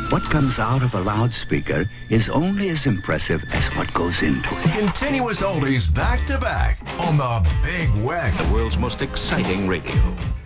What comes out of a loudspeaker is only as impressive as what goes into it. Continuous oldies back to back on the Big Weck. The world's most exciting radio.